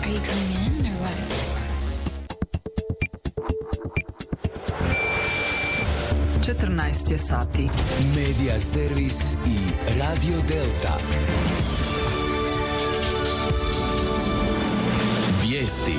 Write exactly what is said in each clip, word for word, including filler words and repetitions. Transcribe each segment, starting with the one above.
Are you coming in or what? četrnaest je sati. Medija servis i Radio Delta. Vijesti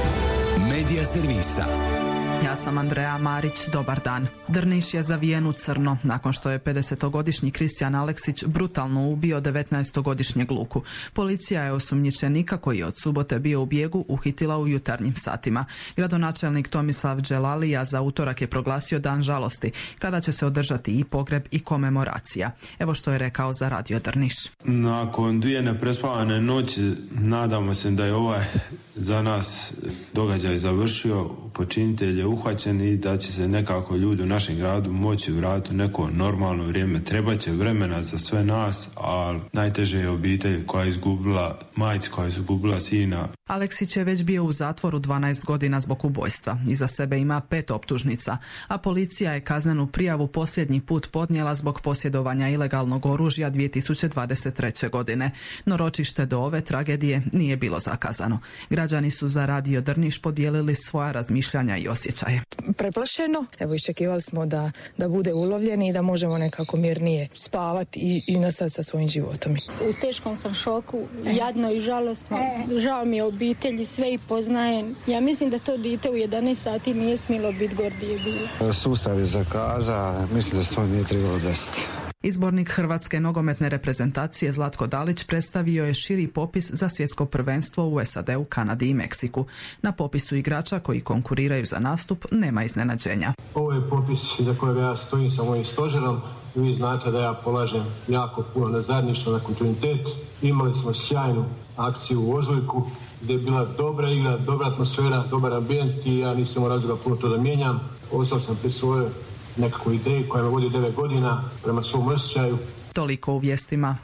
Medija servisa. Ja sam Andreja Marić, dobar dan. Drniš je zavijen u crno nakon što je pedesetogodišnji Kristijan Aleksić brutalno ubio devetnaestogodišnjeg Luku. Policija je osumnjičenika koji je od subote bio u bijegu uhitila u jutarnjim satima. Gradonačelnik Tomislav Đelalija za utorak je proglasio dan žalosti, kada će se održati i pogreb i komemoracija. Evo što je rekao za Radio Drniš. Nakon dvije neprespavane noći nadamo se da je ovaj za nas događaj završio, počinitelj je uhvaćen i da će se nekako ljudi u našem gradu moći vratiti u neko normalno vrijeme. Treba će vremena za sve nas, a najteže je obitelj koja je izgubila majci, koja je izgubila sina. Aleksić je već bio u zatvoru dvanaest godina zbog ubojstva. Iza sebe ima pet optužnica, a policija je kaznenu prijavu posljednji put podnijela zbog posjedovanja ilegalnog oružja dvije tisuće dvadeset treće. godine. No ročište do ove tragedije nije bilo zakazano. Građani su za Radio Drniš podijelili svoja razmišljanja i osjećaje. Preplašeno. Evo, iščekivali smo da, da bude ulovljeni i da možemo nekako mirnije spavati i, i nastaviti sa svojim životom. U teškom sam šoku, jadno i žalostno. Žao mi je obitelji, sve i poznajem. Ja mislim da to dite u jedanaest sati nije smjelo biti gordije bilo. Sustav je zakaza, mislim da se to nije trebalo desiti. Izbornik hrvatske nogometne reprezentacije Zlatko Dalić predstavio je širi popis za svjetsko prvenstvo u S A D-u, Kanadi i Meksiku. Na popisu igrača koji konkuriraju za nastup nema iznenađenja. Ovo je popis za kojeg ja stojim sa mojim stožerom. Vi znate da ja polažem jako puno na zajedništvo, na kontinuitet. Imali smo sjajnu akciju u ožujku gdje je bila dobra igra, dobra atmosfera, dobar ambijent i ja nisam imao razloga puno to da mijenjam. Ostao sam pri svojoj nekakvu ideju koja me vodi devet godina prema svom osjećaju. Toliko u vijestima.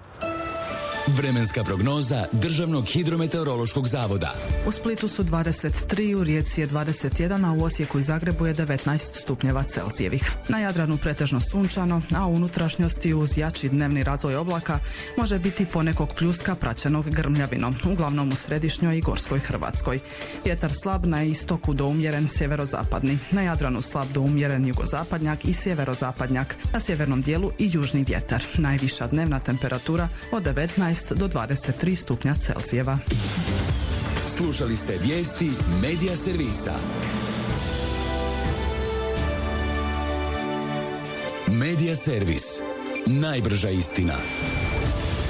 Vremenska prognoza Državnog hidrometeorološkog zavoda. U Splitu su dvadeset tri, u Rijeci je dvadeset jedan, a u Osijeku i Zagrebu je devetnaest stupnjeva Celzijevih. Na Jadranu pretežno sunčano, a u unutrašnjosti uz jači dnevni razvoj oblaka može biti ponekog pljuska praćenog grmljavinom, uglavnom u središnjoj i gorskoj Hrvatskoj. Vjetar slab na istoku do umjeren sjeverozapadni, na Jadranu slab do umjeren jugozapadnjak i sjeverozapadnjak, na sjevernom dijelu i južni vjetar. Najviša dnevna temperatura od devetnaest do dvadeset tri stupnja Celzijeva. Slušali ste vijesti Medija servisa. Medija servis. Najbrža istina.